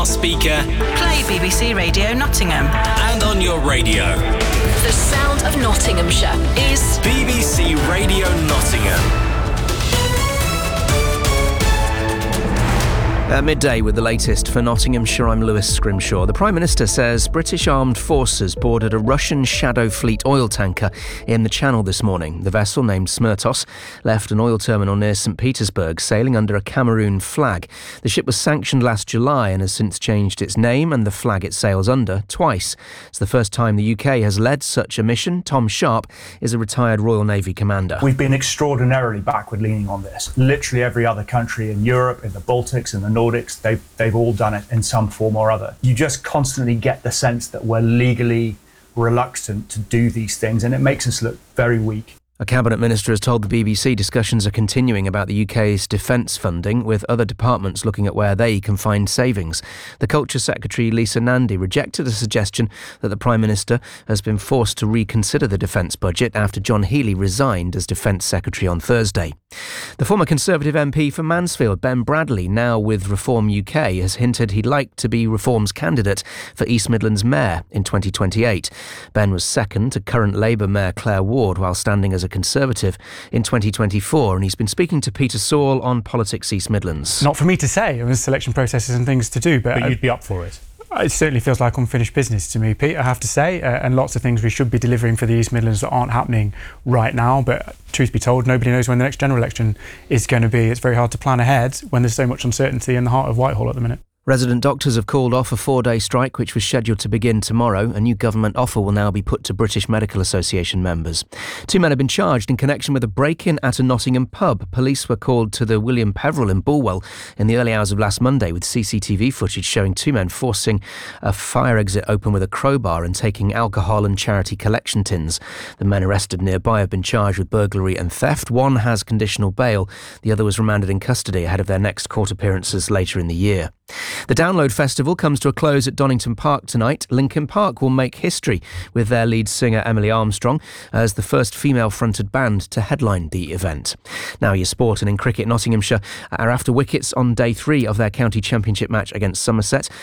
Speaker. Play BBC Radio Nottingham. And on your radio. The sound of Nottinghamshire is BBC Radio Nottingham. At midday with the latest for Nottinghamshire, I'm Lewis Scrimshaw. The Prime Minister says British armed forces boarded a Russian Shadow Fleet oil tanker in the Channel this morning. The vessel, named Smertos, left an oil terminal near St Petersburg, sailing under a Cameroon flag. The ship was sanctioned last July and has since changed its name and the flag it sails under twice. It's the first time the UK has led such a mission. Tom Sharp is a retired Royal Navy commander. We've been extraordinarily backward-leaning on this. Literally every other country in Europe, in the Baltics, in the Nordics, they've all done it in some form or other. You just constantly get the sense that we're legally reluctant to do these things, and it makes us look very weak. A Cabinet Minister has told the BBC discussions are continuing about the UK's defence funding, with other departments looking at where they can find savings. The Culture Secretary, Lisa Nandy, rejected a suggestion that the Prime Minister has been forced to reconsider the defence budget after John Healey resigned as Defence Secretary on Thursday. The former Conservative MP for Mansfield, Ben Bradley, now with Reform UK, has hinted he'd like to be Reform's candidate for East Midlands Mayor in 2028. Ben was second to current Labour Mayor Claire Ward while standing as a Conservative in 2024, and he's been speaking to Peter Saul on Politics East Midlands. Not for me to say, there's selection processes and things to do, but you'd be up for it. It certainly feels like unfinished business to me, Pete, I have to say, and lots of things we should be delivering for the East Midlands that aren't happening right now, but truth be told, nobody knows when the next general election is going to be. It's very hard to plan ahead when there's so much uncertainty in the heart of Whitehall at the minute. Resident doctors have called off a 4-day strike which was scheduled to begin tomorrow. A new government offer will now be put to British Medical Association members. 2 men have been charged in connection with a break-in at a Nottingham pub. Police were called to the William Peveril in Bulwell in the early hours of last Monday with CCTV footage showing 2 men forcing a fire exit open with a crowbar and taking alcohol and charity collection tins. The men arrested nearby have been charged with burglary and theft. One has conditional bail. The other was remanded in custody ahead of their next court appearances later in the year. The Download Festival comes to a close at Donington Park tonight. Linkin Park will make history with their lead singer Emily Armstrong as the first female-fronted band to headline the event. Now your sport, and in cricket, Nottinghamshire are after wickets on day 3 of their county championship match against Somerset.